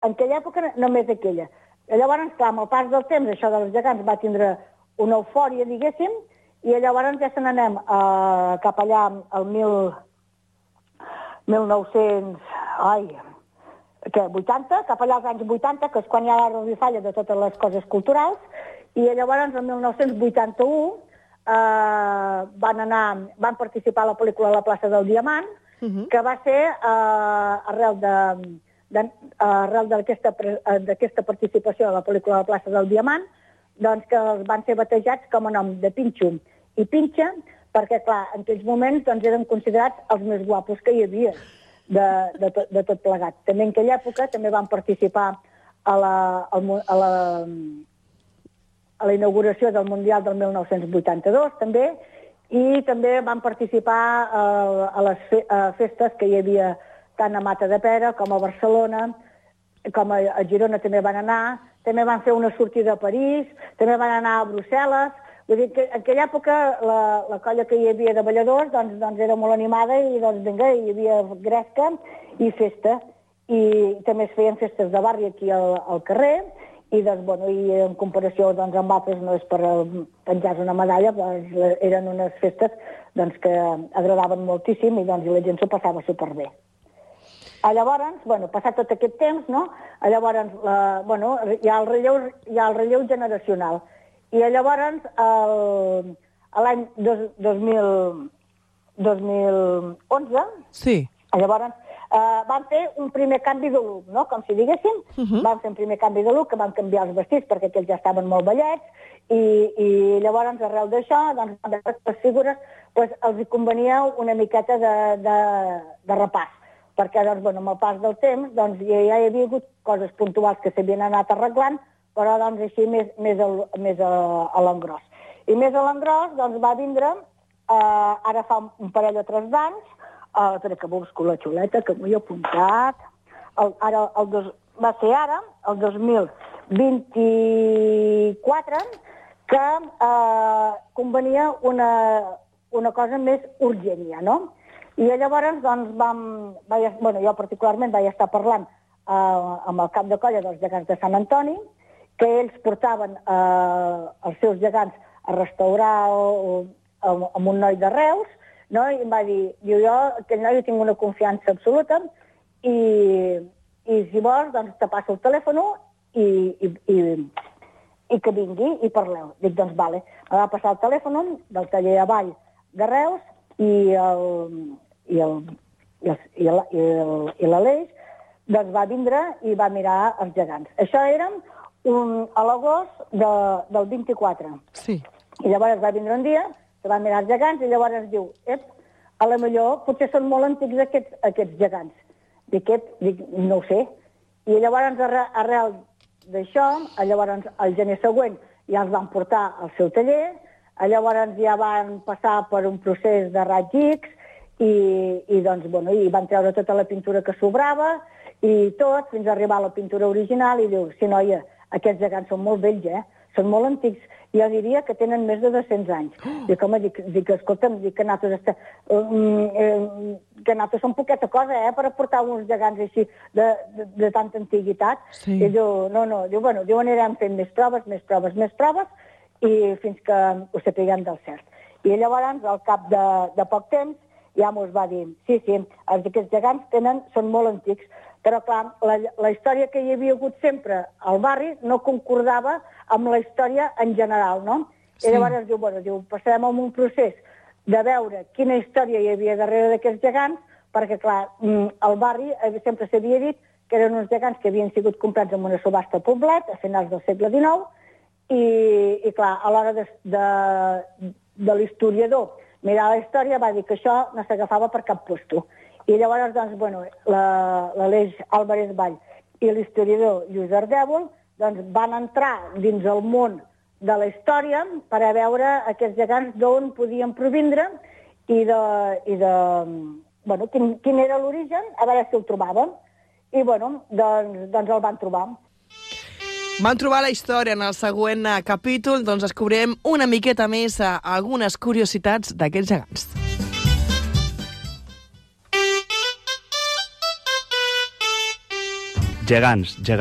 en aquella època només aquella. Llavors, clar, amb el pas del temps, això dels gegants va tindre una eufòria, diguéssim, i llavors ja se n'anem cap allà al 1980, cap allà als anys 80, que és quan hi ha la revifalla de totes les coses culturals, i llavors, el 1981, van participar a la pel·lícula La plaça del Diamant, que va ser arrel d'aquesta participació a la pel·lícula La plaça del Diamant, doncs que els van ser batejats com a nom de Pinxo i Pinxa, perquè, clar, en aquells moments doncs, eren considerats els més guapos que hi havia de tot plegat. També en aquella època també van participar a la inauguració del Mundial del 1982, també, i també van participar a les festes que hi havia tant a Matadepera com a Barcelona, com a Girona també van anar, també van fer una sortida a París, també van anar a Brussel·les. Vull dir que en aquella època la colla que hi havia de balladors doncs era molt animada i doncs vinga, hi havia gresca i festa. I també es feien festes de barri aquí al carrer i doncs, bueno, i en comparació doncs, amb altres no és per penjar una medalla, doncs, eren unes festes doncs, que agradaven moltíssim i doncs, la gent s'ho passava superbé. Llavors, bueno, passat tot aquest temps, no? Llavors, bueno, hi ha el relleu generacional. I llavors, l'any 2011, sí. Llavors, van fer un primer canvi de look, no? Com si diguéssim, van fer un primer canvi de look, que van canviar els vestits perquè aquells ja estaven molt ballets, i llavors, arrel d'això, doncs, les figures, doncs, els hi convenia una miqueta de repàs, perquè, doncs, bueno, amb el pas del temps, doncs, ja hi havia hagut coses puntuals que s'havien anat arreglant, però, doncs, així més a l'engròs. I més a l'engròs, doncs, va vindre, ara fa un parell o 3 d'anys, espera que busco la xuleta, que m'ho he apuntat, va ser ara, el 2024, que convenia una cosa més urgent, ja, no? I llavors, doncs, jo particularment vaig estar parlant amb el cap de colla dels gegants de Sant Antoni, que ells portaven els seus gegants a restaurar amb un noi de Reus, no? I em va dir, jo aquell noi tinc una confiança absoluta i si vols, doncs te passo el telèfon i que vingui i parleu. Dic, doncs vale. Em va passar el telèfon del taller avall de Reus i l'Aleix doncs va vindre i va mirar els gegants. Això era a l'agost del 24. Sí. I llavors va vindre un dia, se va mirar els gegants i llavors ens diu, a la millor potser són molt antics aquests gegants. Dic, no ho sé. I llavors arrel d'això, llavors el gener següent ja els van portar al seu taller, llavors ja van passar per un procés de raig X i doncs, bueno, i van treure tota la pintura que sobrava i tot, fins a arribar a la pintura original i diu, sí, noia, aquests gegants són molt vells, són molt antics. Jo diria que tenen més de 200 anys. Dic, home, escolta'm, que nosaltres som poqueta cosa, per portar uns gegants així de tanta antiguitat. Sí. I diu, no, diu, anirem fent més proves, i fins que ho sapiguem del cert. I llavors, al cap de poc temps, ja mos va dir, sí, aquests gegants són molt antics, però clar, la història que hi havia hagut sempre al barri no concordava amb la història en general, no? Sí. I llavors diu, passarem a un procés de veure quina història hi havia darrere d'aquests gegants, perquè clar, al barri sempre s'havia dit que eren uns gegants que havien sigut comprats en una subhasta a Poblet a finals del segle XIX, i clar, a l'hora de l'historiador mirar la història va dir que això no s'agafava per cap puesto. I llavors, doncs, bueno, l'Aleix Álvarez Vall i l'historiador Lluís Ardèvol doncs, van entrar dins el món de la història per a veure aquests gegants d'on podien provindre i quin era l'origen, a veure si el trobaven. I, bueno, doncs el van trobar. Van trobar la història en el següent capítol, doncs descobrirem una miqueta més algunes curiositats d'aquests gegants. gegants,